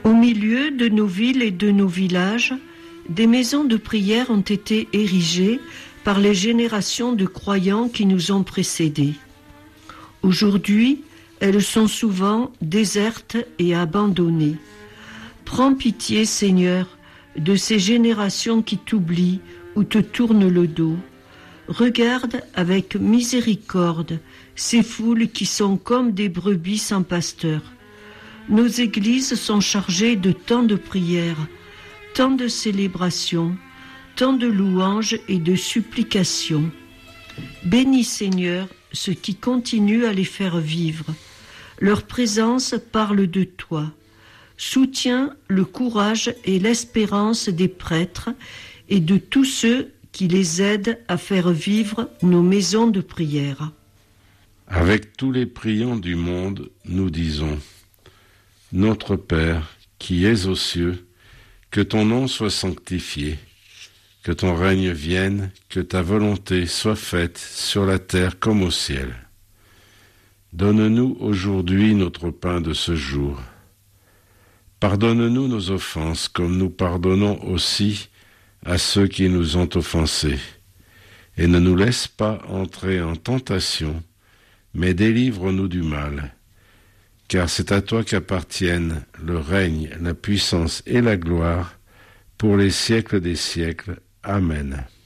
Au milieu de nos villes et de nos villages, des maisons de prière ont été érigées par les générations de croyants qui nous ont précédés. Aujourd'hui, elles sont souvent désertes et abandonnées. Prends pitié, Seigneur, de ces générations qui t'oublient ou te tournent le dos. Regarde avec miséricorde ces foules qui sont comme des brebis sans pasteur. Nos églises sont chargées de tant de prières, tant de célébrations, tant de louanges et de supplications. Bénis, Seigneur, ceux qui continuent à les faire vivre. Leur présence parle de toi. Soutiens le courage et l'espérance des prêtres et de tous ceux qui les aident à faire vivre nos maisons de prière. Avec tous les priants du monde, nous disons: Notre Père, qui es aux cieux, que ton nom soit sanctifié, que ton règne vienne, que ta volonté soit faite sur la terre comme au ciel. Donne-nous aujourd'hui notre pain de ce jour. Pardonne-nous nos offenses, comme nous pardonnons aussi à ceux qui nous ont offensés. Et ne nous laisse pas entrer en tentation, mais délivre-nous du mal. Car c'est à toi qu'appartiennent le règne, la puissance et la gloire, pour les siècles des siècles. Amen.